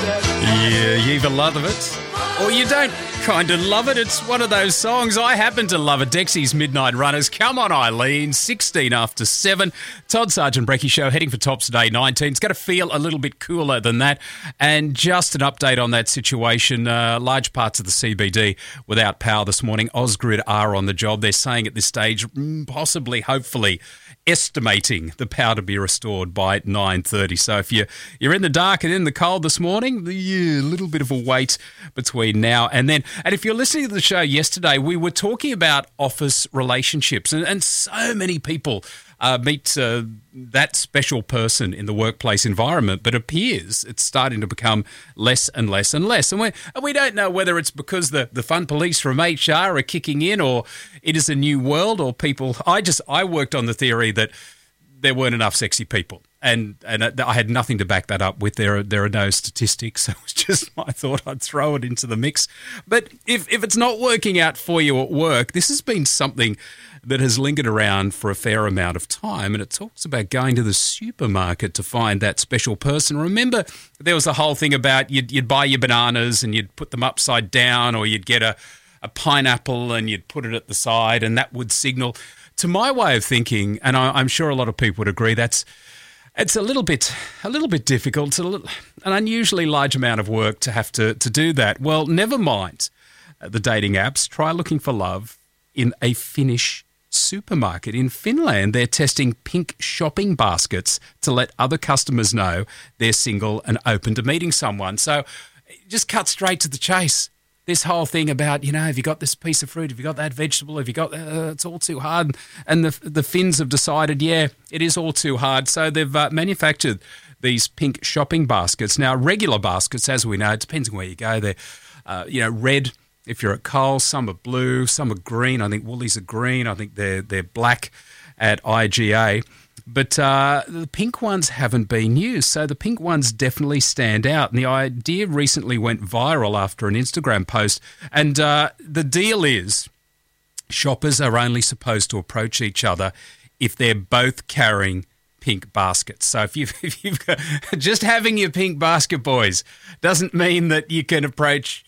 Yeah, you either love it or you don't kind of love it. It's one of those songs. I happen to love it. Dexy's Midnight Runners. Come on, Eileen. 16 after 7. Todd Sargent Brecky Show heading for tops today, 19. It's going to feel a little bit cooler than that. And just an update on that situation. Large parts of the CBD without power this morning. Ausgrid are on the job. They're saying at this stage, possibly, hopefully, estimating the power to be restored by 9:30. So if you're in the dark and in the cold this morning, a little bit of a wait between now and then. And if you're listening to the show yesterday, we were talking about office relationships, and so many people meet that special person in the workplace environment, but it appears it's starting to become less and less and less. And we don't know whether it's because the fun police from HR are kicking in, or it is a new world, or people... I worked on the theory that there weren't enough sexy people. And I had nothing to back that up with. There are no statistics. So it was just my thought. I'd throw it into the mix. But if it's not working out for you at work, this has been something that has lingered around for a fair amount of time. And it talks about going to the supermarket to find that special person. Remember, there was a whole thing about you'd buy your bananas and you'd put them upside down, or you'd get a pineapple and you'd put it at the side, and that would signal. To my way of thinking, and I'm sure a lot of people would agree, it's a little bit difficult. It's an unusually large amount of work to have to do that. Well, never mind the dating apps. Try looking for love in a Finnish supermarket. In Finland, they're testing pink shopping baskets to let other customers know they're single and open to meeting someone. So just cut straight to the chase. This whole thing about, have you got this piece of fruit? Have you got that vegetable? Have you got it's all too hard. And the Finns have decided, it is all too hard. So they've manufactured these pink shopping baskets. Now, regular baskets, as we know, it depends on where you go. They're, red if you're at Coles. Some are blue, some are green. I think Woolies are green. I think they're black at IGA. But the pink ones haven't been used, so the pink ones definitely stand out. And the idea recently went viral after an Instagram post. And the deal is shoppers are only supposed to approach each other if they're both carrying pink baskets. So if you've got, just having your pink basket, boys, doesn't mean that you can approach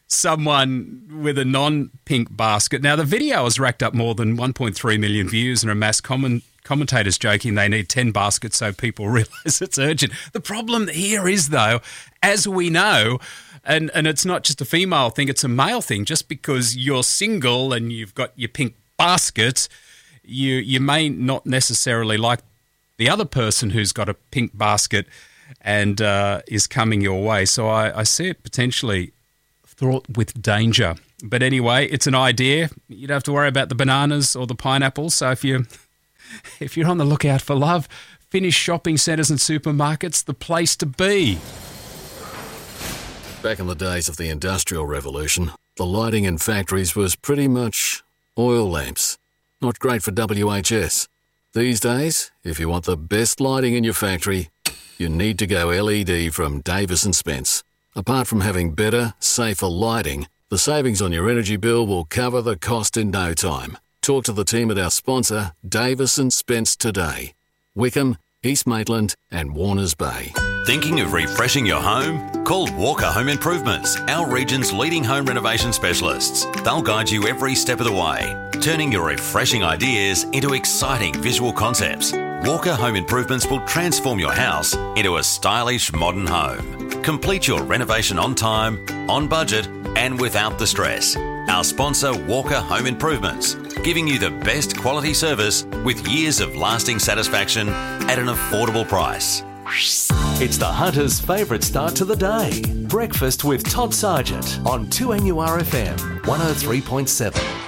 someone with a non-pink basket. Now, the video has racked up more than 1.3 million views and a mass commentators joking they need 10 baskets so people realise it's urgent. The problem here is, though, as we know, and it's not just a female thing, it's a male thing. Just because you're single and you've got your pink basket, you may not necessarily like the other person who's got a pink basket and is coming your way. So I see it potentially fraught with danger. But anyway, it's an idea. You don't have to worry about the bananas or the pineapples. So if you're on the lookout for love, Finnish shopping centres and supermarkets, the place to be. Back in the days of the Industrial Revolution, the lighting in factories was pretty much oil lamps. Not great for WHS. These days, if you want the best lighting in your factory, you need to go LED from Davis & Spence. Apart from having better, safer lighting, the savings on your energy bill will cover the cost in no time. Talk to the team at our sponsor, Davis & Spence today. Wickham, East Maitland and Warners Bay. Thinking of refreshing your home? Call Walker Home Improvements, our region's leading home renovation specialists. They'll guide you every step of the way, turning your refreshing ideas into exciting visual concepts. Walker Home Improvements will transform your house into a stylish modern home. Complete your renovation on time, on budget and without the stress. Our sponsor, Walker Home Improvements, giving you the best quality service with years of lasting satisfaction at an affordable price. It's the Hunter's favourite start to the day. Breakfast with Todd Sargent on 2NURFM 103.7.